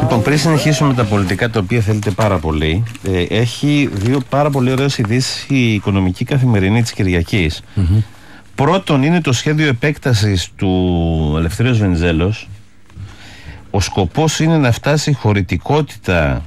Λοιπόν, πριν συνεχίσουμε τα πολιτικά, τα οποία θέλετε πάρα πολύ, έχει δύο πάρα πολύ ωραίες ειδήσεις η Οικονομική Καθημερινή της Κυριακής. Πρώτον, είναι το σχέδιο επέκτασης του Ελευθέριος Βενιζέλος. Ο σκοπός είναι να φτάσει η χωρητικότητα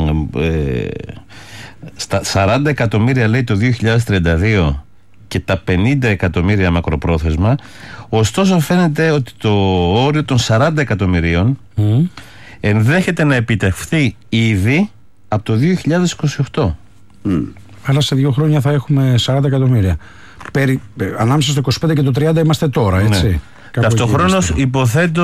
στα 40 εκατομμύρια, λέει, το 2032 και τα 50 εκατομμύρια μακροπρόθεσμα. Ωστόσο, φαίνεται ότι το όριο των 40 εκατομμυρίων ενδέχεται να επιτευχθεί ήδη από το 2028. Αλλά σε 2 χρόνια θα έχουμε 40 εκατομμύρια. Ανάμεσα στο 25 και το 30 είμαστε τώρα, έτσι. Ναι. Ταυτοχρόνως υποθέτω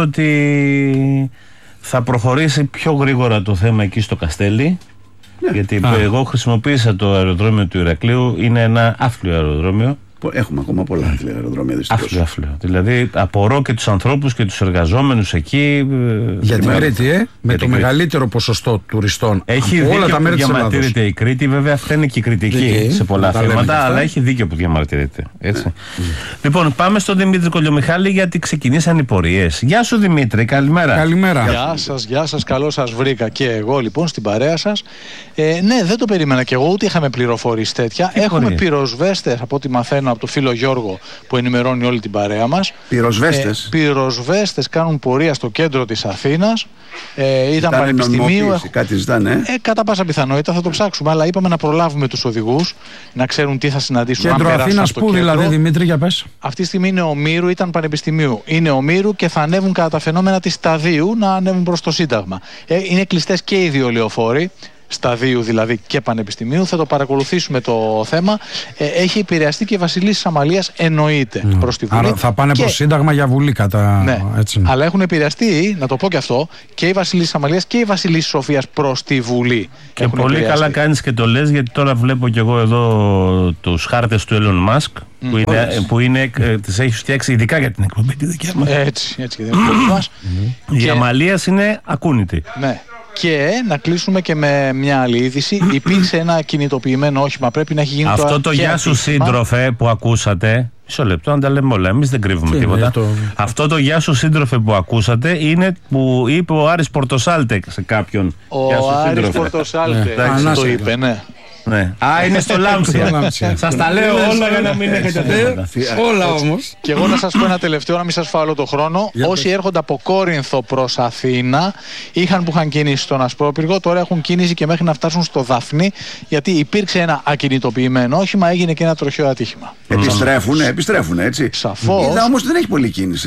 ότι θα προχωρήσει πιο γρήγορα το θέμα εκεί στο Καστέλι. Γιατί εγώ χρησιμοποίησα το αεροδρόμιο του Ηρακλείου. Είναι ένα άφλιο αεροδρόμιο. Έχουμε ακόμα πολλά άφλια αεροδρόμια, δυστυχώς. Άφλιο. Δηλαδή απορώ και τους ανθρώπους και τους εργαζόμενους εκεί. Για την Κρήτη, με το μεγαλύτερο ποσοστό τουριστών. Έχει δίκιο που διαμαρτύρεται η Κρήτη. Βέβαια, αυτή είναι και η κριτική σε πολλά θέματα, αλλά έχει δίκιο που διαμαρτύρεται. Έτσι. Λοιπόν, πάμε στον Δημήτρη Κολιομιχάλη, γιατί ξεκινήσαν οι πορείες. Γεια σου, Δημήτρη, καλημέρα. Καλημέρα. Γεια σας, καλώς σας βρήκα και εγώ λοιπόν στην παρέα σας. Ναι, δεν το περίμενα κι εγώ, ούτε είχαμε πληροφορίες τέτοια. Έχουμε πυροσβέστες, από ό,τι μαθαίνω από το φίλο Γιώργο που ενημερώνει όλη την παρέα μας. Πυροσβέστες. Πυροσβέστες κάνουν πορεία στο κέντρο της Αθήνας. Ήταν πανεπιστημίου. Κάτι ζητάνε. Κατά πάσα πιθανότητα θα το ψάξουμε, αλλά είπαμε να προλάβουμε τους οδηγούς να ξέρουν τι θα συναντήσουν. Κέντρο Αθήνας πού δηλαδή, Δημήτρη, για πες. Αυτή τη στιγμή είναι Ομήρου, ήταν πανεπιστημίου. Είναι Ομήρου και θα ανέβουν κατά τα φαινόμενα της Σταδίου να ανέβουν προς το Σύνταγμα. Είναι κλειστές και οι δύο λεωφόροι. Σταδίου δηλαδή και πανεπιστημίου. Θα το παρακολουθήσουμε το θέμα. Έχει επηρεαστεί και η Βασιλής της Αμαλίας, εννοείται, προς τη Βουλή. Άρα θα πάνε προς Σύνταγμα για Βουλή κατά. Ναι. Έτσι, ναι. Αλλά έχουν επηρεαστεί, να το πω και αυτό, και η Βασιλής της Αμαλίας και η Βασιλής της Σοφίας προς τη Βουλή. Και πολύ καλά κάνεις και το λες, γιατί τώρα βλέπω και εγώ εδώ τους χάρτες του Elon Musk που τις έχει φτιάξει ειδικά για την εκπομπή τη δικιά μας. Έτσι και την εκπομπή μας. Η Αμαλίας είναι ακούνητη. Ναι. Και να κλείσουμε και με μια άλλη είδηση. Υπήρξε ένα κινητοποιημένο όχημα. Πρέπει να έχει γίνει αυτό το γεια σου σύντροφε που ακούσατε. Μισό λεπτό, να τα λέμε όλα. Εμείς δεν κρύβουμε τίποτα. Αυτό το γεια σου σύντροφε που ακούσατε είναι που είπε ο Άρης Πορτοσάλτε σε κάποιον. Ο Άρης Πορτοσάλτε το είπε, ναι. Ναι. Είναι στο Λάμψια. Σας τα λέω όλα για να μην έχετε θέματα. Όλα όμως. Και εγώ να σας πω ένα τελευταίο, να μην σας φάω όλο το χρόνο. Όσοι έρχονται από Κόρινθο προς Αθήνα, που είχαν κίνηση στον Ασπρόπυργο, τώρα έχουν κίνηση και μέχρι να φτάσουν στο Δαφνί, γιατί υπήρξε ένα ακινητοποιημένο όχημα, έγινε και ένα τροχαίο ατύχημα. Επιστρέφουν, έτσι. Σαφώς. Είδα όμως δεν έχει πολλή κίνηση.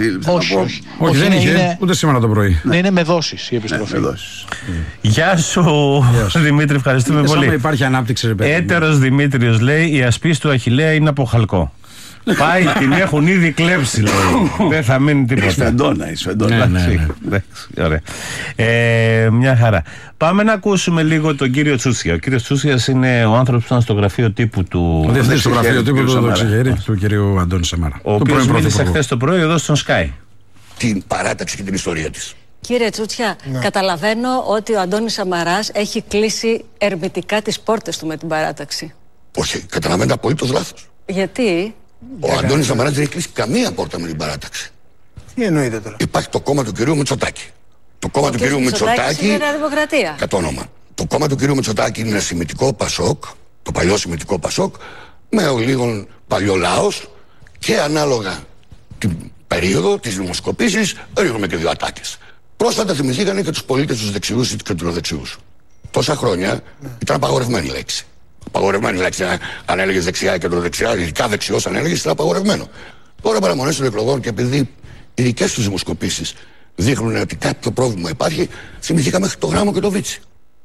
Όχι, δεν είχε, ούτε σήμερα το πρωί. Ναι, είναι με δόσεις η επιστροφή. Γεια σου, Δημήτρη, ευχαριστούμε πολύ. Υπάρχει ανάπτυξη. Έτερος Δημήτριος λέει: η ασπίση του Αχιλλέα είναι από χαλκό. Πάει, την έχουν ήδη κλέψει, λέει. Δεν θα μείνει τίποτα. Η σφεντόνα. Ωραία. Μια χαρά. Πάμε να ακούσουμε λίγο τον κύριο Τσούτσια. Ο κύριος Τσούτσιας είναι ο άνθρωπος που ήταν στο γραφείο τύπου του. Ο διευθυντής του γραφείου τύπου του κυρίου Αντώνη Σαμαρά. Ο οποίος μίλησε χθες το πρωί εδώ στον Sky. Την παράταξη και την ιστορία της. Κύριε Τσούτσια, καταλαβαίνω ότι ο Αντώνης Σαμαράς έχει κλείσει ερμητικά τις πόρτες του με την παράταξη. Όχι, καταλαβαίνετε απολύτως λάθος. Γιατί? Ο Αντώνης Σαμαράς δεν έχει κλείσει καμία πόρτα με την παράταξη. Τι εννοείτε τώρα? Υπάρχει το κόμμα του κυρίου Μητσοτάκη. Το κόμμα του κυρίου Μητσοτάκη είναι Δημοκρατία. Κατ' όνομα. Το κόμμα του κυρίου Μητσοτάκη είναι ένα σημιτικό Πασόκ, το παλιό σημιτικό Πασόκ, με ο λίγον παλιό λαός και ανάλογα την περίοδο της δημοσκοπήσης ρίχνουμε και δύο ατάκες. Πρόσφατα θυμηθήκανε και τους πολίτες τους δεξιούς ή τους κεντροδεξιούς. Τόσα χρόνια ήταν απαγορευμένη λέξη. Απαγορευμένη λέξη. Αν έλεγες δεξιά ή κεντροδεξιά, ειδικά δεξιός αν έλεγες, ήταν απαγορευμένο. Τώρα παραμονές των εκλογών και επειδή οι δικές τους δημοσκοπήσεις δείχνουν ότι κάποιο πρόβλημα υπάρχει, θυμηθήκαμε το Γράμμο και το Βίτσι.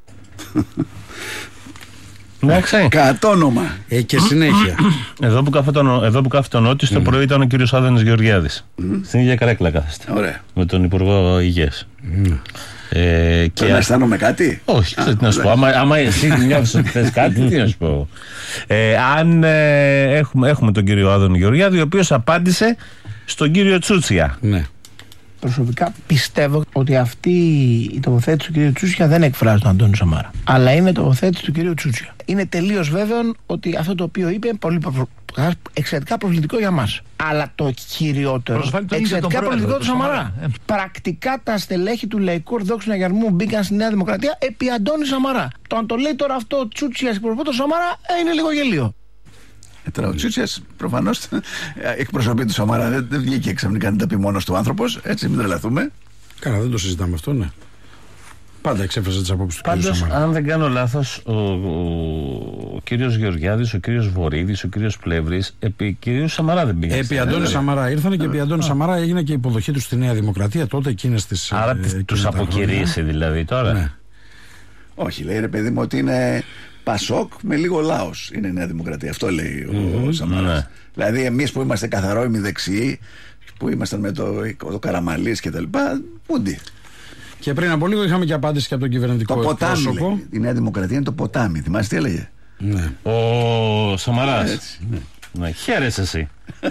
Εντάξει. Κατ' όνομα. Και συνέχεια. Εδώ που κάθεται τον Νότης, το πρωί ήταν ο κύριος Άδωνης Γεωργιάδης. Στην ίδια καρέκλα κάθεστε. Ωραία. Με τον Υπουργό Υγείας. Και να αισθάνομαι κάτι. Όχι, τι να σου πω. Άμα εσύ νιώθεις ότι θες κάτι, τι να σου πω. Αν έχουμε τον κύριο Άδωνη Γεωργιάδη, ο οποίος απάντησε στον κύριο Τσούτσια. Ναι. προσωπικά πιστεύω ότι αυτή η τοποθέτηση του κ. Τσούτσια δεν εκφράζει τον Αντώνη Σαμαρά. Αλλά είναι τοποθέτηση του κ. Τσούτσια. Είναι τελείως βέβαιο ότι αυτό το οποίο είπε είναι εξαιρετικά προβλητικό για μας. Αλλά το κυριότερο, εξαιρετικά προβλητικό του Σαμαρά. Πρακτικά τα στελέχη του Λαϊκού Ορθόδοξου Αγιαρμού μπήκαν στη Νέα Δημοκρατία επί Αντώνη Σαμαρά. Το αν το λέει τώρα αυτό ο Τσούτσιας εκπροσωπεί τον Σαμαρά είναι λίγο γελίο. Τώρα ο Τσούτσιας προφανώς εκπροσωπεί του Σαμαρά. Δεν βγήκε ξαφνικά να τα πει μόνος του άνθρωπος. Έτσι, μην τρελαθούμε. Καλά, δεν το συζητάμε αυτό, ναι. Πάντα εξέφρασε τις απόψεις του κ. Πάντως, Σαμαρά. αν δεν κάνω λάθος, ο κύριος Γεωργιάδης, ο κύριος Βορύδης, ο κύριος Πλεύρης, επί κυρίου Σαμαρά δεν πήγαν. Επί Αντώνη Σαμαρά ήρθανε και επί Αντώνη Σαμαρά έγινε και η υποδοχή του στη Νέα Δημοκρατία τότε εκείνες τις. Άρα τους αποκηρύσει δηλαδή τώρα. Ναι. Όχι, λέει ρε παιδί μου ότι είναι Πασόκ με λίγο λαός. Είναι Νέα Δημοκρατία. Αυτό λέει ο Σαμαράς. Ναι. Δηλαδή, εμείς που είμαστε καθαρόιμοι δεξιοί, που ήμασταν με το Καραμαλής και τα λοιπά, πούντι. Και πριν από λίγο είχαμε και απάντηση και από τον κυβερνητικό εκπρόσωπο. Λέει. Η Νέα Δημοκρατία είναι το ποτάμι. Θυμάσαι τι έλεγε? Ναι. Ο Σαμαράς. Έτσι, ναι. Ναι, χαίρεσαι εσύ.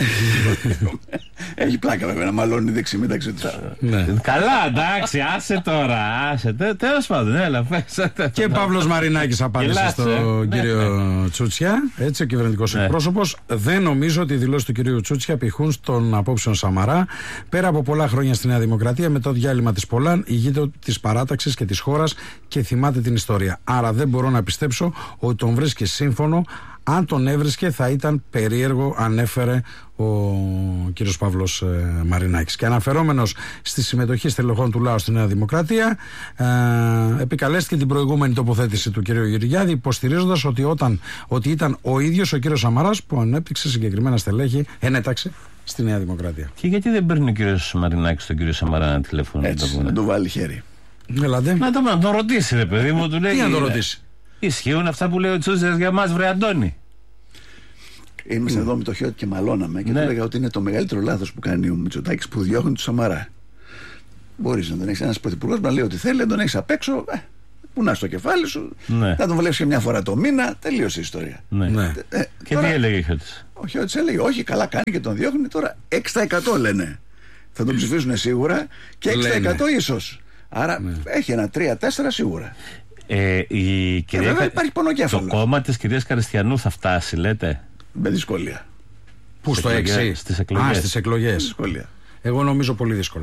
Έχει πλάκα βέβαια να μαλώνει δεξί μεταξύ τους. Ναι. Καλά, εντάξει, άσε τώρα. Άσε. Τέλος πάντων, έλα. Και Παύλος Μαρινάκης απάντησε στον κύριο Τσούτσια, έτσι, ο κυβερνητικός εκπρόσωπος. Δεν νομίζω ότι οι δηλώσεις του κυρίου Τσούτσια πηχούν στον απόψεων Σαμαρά. Πέρα από πολλά χρόνια στη Νέα Δημοκρατία, με το διάλειμμα της Πολάν, ηγείται της παράταξης και της χώρας και θυμάται την ιστορία. Άρα δεν μπορώ να πιστέψω ότι τον βρίσκει σύμφωνο. Αν τον έβρισκε θα ήταν περίεργο, ανέφερε ο κύριος Παύλος Μαρινάκης. Και αναφερόμενος στη συμμετοχή στελεχών του λαού στη Νέα Δημοκρατία, επικαλέστηκε την προηγούμενη τοποθέτηση του κύριου Γεωργιάδη, υποστηρίζοντας ότι ήταν ο ίδιος ο κύριος Σαμαράς που ανέπτυξε συγκεκριμένα στελέχη, ενέταξε στη Νέα Δημοκρατία. Και γιατί δεν παίρνει ο κύριος Μαρινάκης τον κύριο Σαμαρά ένα τηλέφωνο? Έτσι, να του βάλει χέρι. Ελάτε. Να τον ρωτήσει, ρε παιδί μου, του λέει. Τι να τον ρωτήσει? Ισχύουν αυτά που λέει ο Τσούτσιας για μας, βρε Αντώνη? Είμαστε εδώ με το χιότι και μαλώναμε και του έλεγα ότι είναι το μεγαλύτερο λάθος που κάνει ο Μητσοτάκης που διώχνει του Σαμαρά. Μπορείς να τον έχεις ένας πρωθυπουργός να λέει ό,τι θέλει, να τον έχεις απ' έξω, πουνά στο κεφάλι σου, να τον βλέπεις και μια φορά το μήνα, τελείωσε η ιστορία. Και τώρα, τι έλεγε ο Χιώτης? Ο Χιώτης έλεγε όχι, καλά κάνει και τον διώχνει. Τώρα 6% λένε. Θα τον ψηφίσουν σίγουρα και 6% ίσως. Άρα έχει ένα 3-4 σίγουρα. Υπάρχει πονοκέφαλο. Το κόμμα της κυρίας Καριστιανού θα φτάσει, λέτε? Με δυσκολία. Πού στο 6? Στις εκλογές. Εγώ νομίζω πολύ δύσκολα.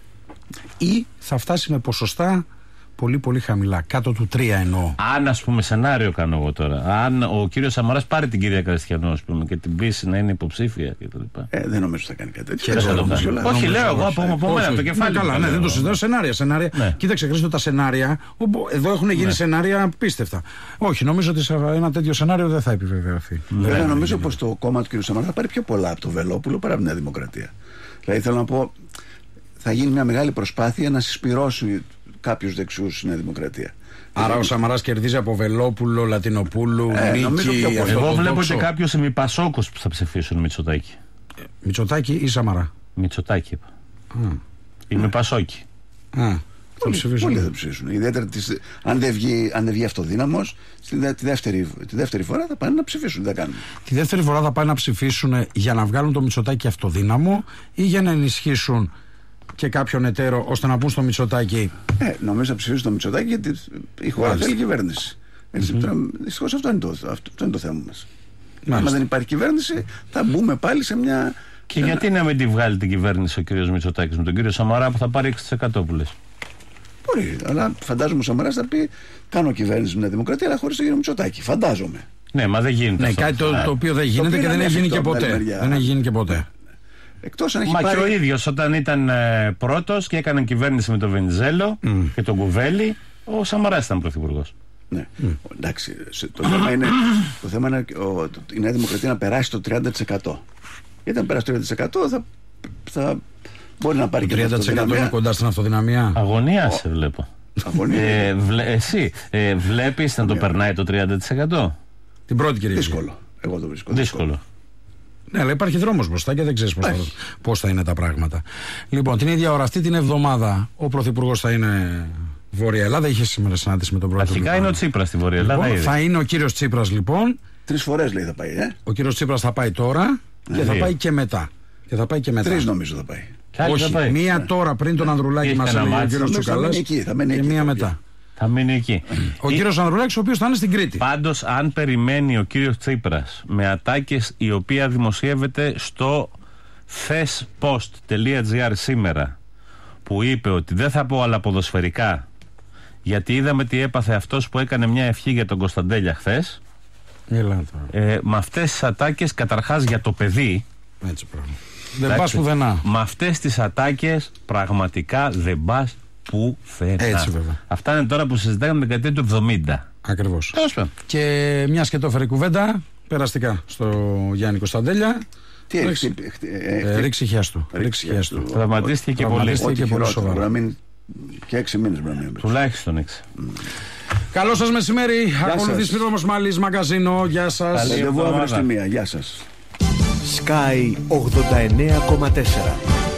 Ή θα φτάσει με ποσοστά πολύ πολύ χαμηλά, κάτω του 3 εννοώ. Αν, ας πούμε, σενάριο κάνω εγώ τώρα, αν ο κύριος Σαμαράς πάρει την κυρία Καριστιανού, ας πούμε, και την πείσει να είναι υποψήφια κτλ. Δεν νομίζω ότι θα κάνει κάτι τέτοιο. Όχι, λέω εγώ από μένα το κεφάλι. Καλά, δεν το συζητάω. Σενάρια. Κοίταξε, Χρήστο, τα σενάρια. Εδώ έχουν γίνει σενάρια απίστευτα. Όχι, νομίζω ότι σε ένα τέτοιο σενάριο δεν θα επιβεβαιωθεί. Βέβαια, νομίζω πως το κόμμα του κ. Σαμαρά θα πάρει πιο πολλά από το Βελόπουλο παρά από τη Νέα Δημοκρατία. Δηλαδή, θέλω να πω, θα γίνει μια μεγάλη προσπάθεια να συσπυρώσει κάποιους δεξιούς στη Νέα Δημοκρατία. Άρα ο Σαμαράς κερδίζει από Βελόπουλο, Λατινοπούλου, Νίκη. Εγώ βλέπω και κάποιους ημιπασόκους που θα ψηφίσουν Μητσοτάκη. Μητσοτάκη ή Σαμαρά? Μητσοτάκη είπα. Ημιπασόκοι. Πολλοί θα ψηφίσουν. Ιδιαίτερα αν δεν βγει αυτοδύναμος, τη δεύτερη φορά θα πάνε να ψηφίσουν. Τη δεύτερη φορά θα πάνε να ψηφίσουν για να βγάλουν το Μητσοτάκη αυτοδύναμο ή για να ενισχύσουν και κάποιον εταίρο ώστε να πούν στο Μητσοτάκη? Νομίζω θα ψηφίσουν το Μητσοτάκη γιατί η χώρα θέλει κυβέρνηση. Δυστυχώς αυτό είναι το θέμα μας. Αν δεν υπάρχει κυβέρνηση, θα μπούμε πάλι σε μια. Και γιατί να μην τη βγάλει την κυβέρνηση ο κύριος Μητσοτάκης με τον κύριο Σαμαρά που θα πάρει 6% που λες? Μπορεί, αλλά φαντάζομαι ο Σαμαράς θα πει: κάνω κυβέρνηση με την Δημοκρατία, αλλά χωρίς τον κύριο Μητσοτάκη. Φαντάζομαι. Ναι, μα δεν γίνεται. Ναι, κάτι το οποίο δεν γίνεται και δεν έχει γίνει και ποτέ. Δεν έχει γίνει και ποτέ. Εκτός αν έχει και ο ίδιος όταν ήταν πρώτος και έκανε κυβέρνηση με τον Βενιζέλο και τον Κουβέλη, ο Σαμαράς ήταν πρωθυπουργός. Ναι, εντάξει. Το θέμα είναι η Νέα Δημοκρατία να περάσει το 30%. Γιατί αν περάσει το 30% θα μπορεί να πάρει το και το 30%. Είναι κοντά στην αυτοδυναμία. Αγωνία σε βλέπω. Εσύ βλέπεις να το περνάει το 30%? Την πρώτη κυρία. Δύσκολο. Εγώ το βρίσκω δύσκολο. Ναι, αλλά υπάρχει δρόμος μπροστά και δεν ξέρεις πώς θα είναι τα πράγματα. Λοιπόν, την ίδια ώρα αυτή την εβδομάδα ο Πρωθυπουργός θα είναι Βόρεια Ελλάδα. Είχε σήμερα συνάντηση με τον Πρόεδρο. Αρχικά είναι ο Τσίπρας στη Βόρεια Ελλάδα. Λοιπόν, θα είναι ο κύριος Τσίπρας λοιπόν. 3 φορές λέει θα πάει. Ο κύριος Τσίπρας θα πάει τώρα και θα πάει και μετά. Και θα πάει και μετά. 3 νομίζω θα πάει. Όχι, μία τώρα πριν τον Ανδρουλάκη μας έλεγε ο κύριος Τσουκαλάς και μία μετά. Θα μείνει εκεί. Ο κύριος Ανδρουλάκης, ο οποίος θα είναι στην Κρήτη. Πάντως, αν περιμένει ο κύριος Τσίπρας με ατάκες η οποία δημοσιεύεται στο thespost.gr σήμερα, που είπε ότι δεν θα πω άλλα ποδοσφαιρικά, γιατί είδαμε τι έπαθε αυτός που έκανε μια ευχή για τον Κωνσταντέλια χθες. Με αυτές τις ατάκες, καταρχάς για το παιδί. Έτσι πράγμα. Δεν πας πουθενά. Με αυτές τις ατάκες πραγματικά δεν πας πουθενά. Έτσι βέβαια. Αυτά είναι τώρα που συζητάγαμε την δεκαετία του 70. Ακριβώς. Και μια και το έφερε κουβέντα, περαστικά στο Γιάννη Κωνσταντέλια. Τι ρίξει χιάστου. Τραυματίστηκε και πολύ σοβαρά. Και 6 μήνες πρέπει να μείνει. Τουλάχιστον 6. Καλό σας μεσημέρι. Ακολουθεί Σπύρος Μαλής Μαγκαζίνο. Γεια σας. Ραντεβού αύριο στη 1. Γεια σας. Sky 89,4.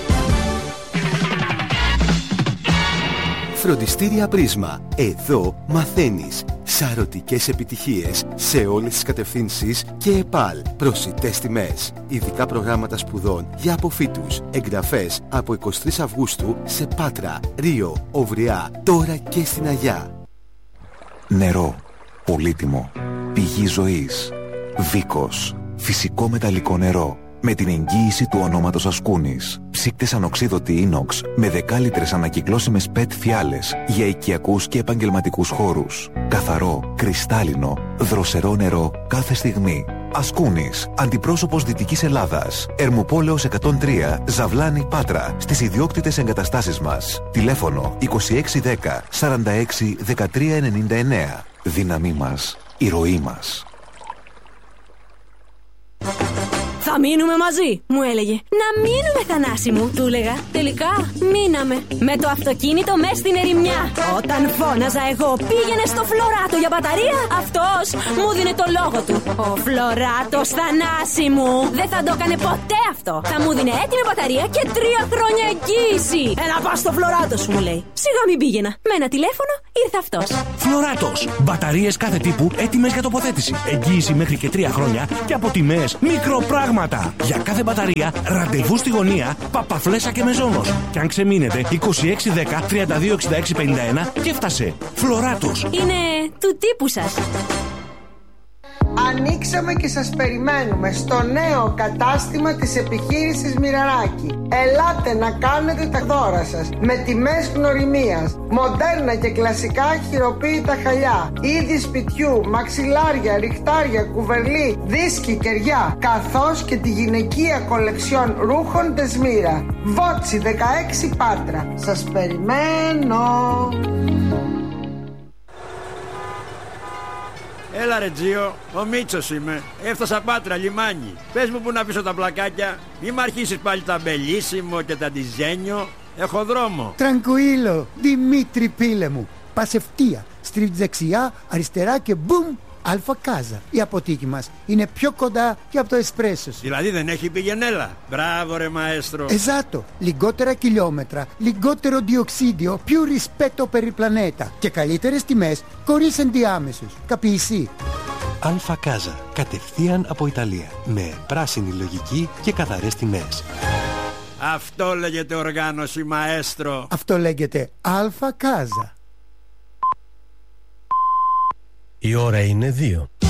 Φροντιστήρια Πρίσμα. Εδώ μαθαίνεις. Σαρωτικές επιτυχίες σε όλες τις κατευθύνσεις και ΕΠΑΛ. Προσιτές τιμές. Ειδικά προγράμματα σπουδών για αποφύτους. Εγγραφές από 23 Αυγούστου σε Πάτρα, Ρίο, Οβριά, τώρα και στην Αγιά. Νερό. Πολύτιμο. Πηγή ζωής. Βίκος. Φυσικό μεταλλικό νερό. Με την εγγύηση του ονόματος Ασκούνης. Ψύκτες ανοξίδωτη ίνοξ με 10 λίτρες ανακυκλώσιμες PET φιάλες για οικιακούς και επαγγελματικούς χώρους. Καθαρό, κρυστάλλινο, δροσερό νερό κάθε στιγμή. Ασκούνης, αντιπρόσωπος Δυτικής Ελλάδας. Ερμοπόλεως 103, Ζαβλάνη, Πάτρα. Στις ιδιόκτητες εγκαταστάσεις μας. Τηλέφωνο 2610 46 13 99. Δύναμή μας, η ροή μας. Θα μείνουμε μαζί, μου έλεγε. Να μείνουμε, Θανάση μου, του έλεγα. Τελικά μείναμε. Με το αυτοκίνητο μες στην ερημιά. Όταν φώναζα εγώ πήγαινε στο Φλωράτο για μπαταρία, αυτός μου δίνε το λόγο του. Ο Φλωράτος, Θανάση μου, δεν θα το έκανε ποτέ αυτό. Θα μου δίνε έτοιμη μπαταρία και 3 χρόνια εγγύηση. Να πας στο Φλωράτο σου, μου λέει. Σιγά μην πήγαινα. Με ένα τηλέφωνο ήρθε αυτός. Φλωράτος. Μπαταρίες κάθε τύπου έτοιμες για τοποθέτηση. Εγγύηση μέχρι και 3 χρόνια και από τιμές μικροπράγματα. Για κάθε μπαταρία, ραντεβού στη γωνία, Παπαφλέσσα και Μεζόνος. Και αν ξεμείνετε, 2610 32 66 51 και έφτασε. Φλωράτος. Είναι του τύπου σας. Ανοίξαμε και σας περιμένουμε στο νέο κατάστημα της επιχείρησης Μοιραράκη. Ελάτε να κάνετε τα δώρα σας με τιμές γνωριμίας. Μοντέρνα και κλασικά χειροποίητα χαλιά, είδη σπιτιού, μαξιλάρια, ριχτάρια, κουβερλί, δίσκοι, κεριά, καθώς και τη γυναικεία κολεξιόν ρούχων Δεσμύρα. Βότσι 16 Πάτρα. Σας περιμένω. Έλα ρε Τζίο, ο Μίτσος είμαι. Έφτασα Πάτρα, λιμάνι. Πες μου που να πίσω τα πλακάκια. Μη μ' αρχίσεις πάλι τα μπελίσιμο και τα ντιζένιο. Έχω δρόμο. Τρανκουίλο, Δημήτρη πίλε μου. Πας ευθεία, στρίβεις δεξιά, αριστερά και μπουμ, Αλφα Κάζα. Η αποθήκη μας είναι πιο κοντά και από το εσπρέσο. Δηλαδή δεν έχει πηγενέλα. Μπράβο ρε μαέστρο. Esatto, λιγότερα χιλιόμετρα, λιγότερο διοξίδιο, più rispetto per il pianeta και καλύτερες τιμές χωρίς ενδιάμεσους. Καπιεισί. Αλφα Κάζα, κατευθείαν από Ιταλία, με πράσινη λογική και καθαρές τιμές. Αυτό λέγεται οργάνωση μαέστρο. Αυτό λέγεται Αλφα Κάζα. Η ώρα είναι 2.